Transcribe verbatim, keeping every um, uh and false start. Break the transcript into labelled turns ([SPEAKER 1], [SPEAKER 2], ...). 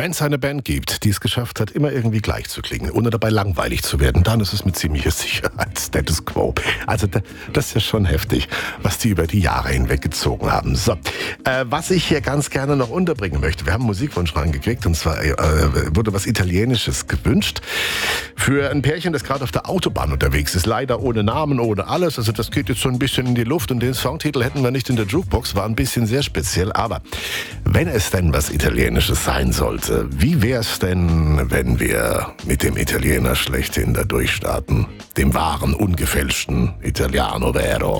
[SPEAKER 1] Wenn es eine Band gibt, die es geschafft hat, immer irgendwie gleich zu klingen, ohne dabei langweilig zu werden, dann ist es mit ziemlicher Sicherheit Status Quo. Also das ist ja schon heftig, was die über die Jahre hinweg gezogen haben. So, äh, was ich hier ganz gerne noch unterbringen möchte, wir haben einen Musikwunsch reingekriegt und zwar äh, wurde was Italienisches gewünscht für ein Pärchen, das gerade auf der Autobahn unterwegs ist, leider ohne Namen, ohne alles. Also das geht jetzt so ein bisschen in die Luft und den Songtitel hätten wir nicht in der Jukebox, war ein bisschen sehr speziell, aber wenn es denn was Italienisches sein sollte, wie wär's denn, wenn wir mit dem Italiener schlechthin da durchstarten? Dem wahren, ungefälschten Italiano Vero.